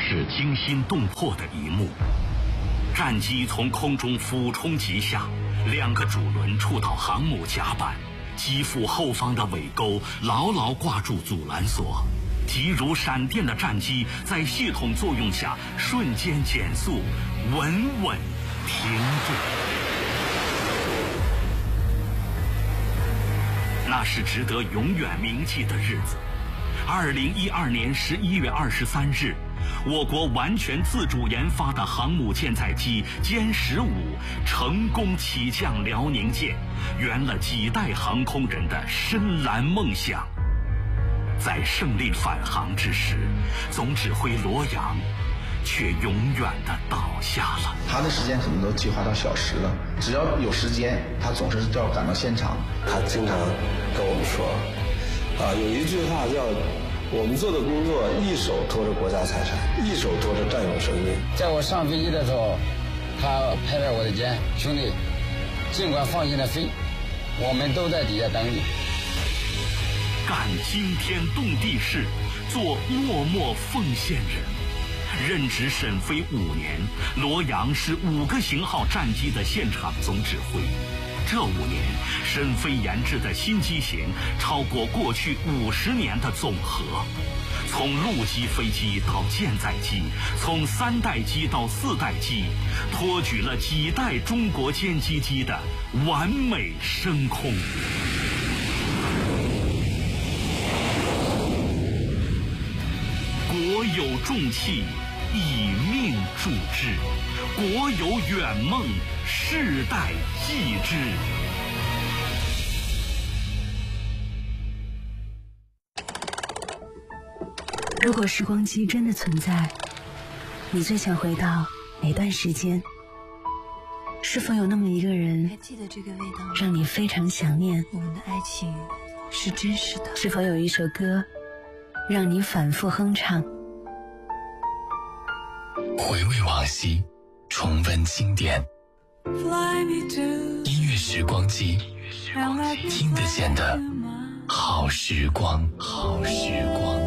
是惊心动魄的一幕。战机从空中俯冲急下，2个主轮触到航母甲板，机腹后方的尾钩牢牢挂住阻拦索，急如闪电的战机在系统作用下瞬间减速，稳稳停住。那是值得永远铭记的日子。2012年11月23日，我国完全自主研发的航母舰载机歼15成功起降辽宁舰，圆了几代航空人的深蓝梦想。在胜利返航之时，总指挥罗阳却永远地倒下了。 他的时间可能都计划到小时了，只要有时间，他总是要赶到现场。 他经常跟我们说，有一句话叫我们做的工作一手托着国家财产，一手托着战友生命。 在我上飞机的时候，他拍拍我的肩，兄弟，尽管放心的飞，我们都在底下等你。 干惊天动地事，做默默奉献人。任职沈飞5年，罗阳是5个型号战机的现场总指挥。这5年，沈飞研制的新机型超过过去50年的总和。从陆基飞机到舰载机，从3代机到4代机，托举了几代中国歼击机的完美升空。国有重器，以命铸之；国有远梦，世代继之。 如果时光机真的存在，你最想回到哪段时间？是否有那么一个人， 还记得这个味道， 让你非常想念？ 我们的爱情是真实的。 是否有一首歌，让你反复哼唱？ 回味往昔，重温经典，音乐时光机，听得见的好时光，好时光。